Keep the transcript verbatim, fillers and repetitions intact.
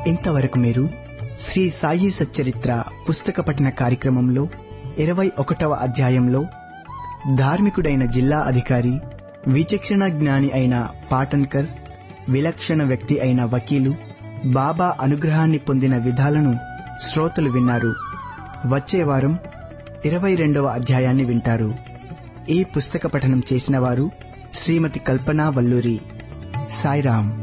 ఇంతవరకు మీరు శ్రీ సాయి సచ్చరిత్ర పుస్తక పఠన కార్యక్రమంలో ఇరవై ఒకటవ అధ్యాయంలో ధార్మికుడైన జిల్లా అధికారి, విచక్షణ జ్ఞాని అయిన పాటన్కర్, విలక్షణ వ్యక్తి అయిన వకీలు బాబా అనుగ్రహాన్ని పొందిన విధాలను శ్రోతలు విన్నారు. వచ్చే వారం ఇరవై రెండవ అధ్యాయాన్ని వింటారు. ఈ పుస్తక పఠనం చేసిన వారు శ్రీమతి కల్పనా వల్లూరి. సాయిరాం.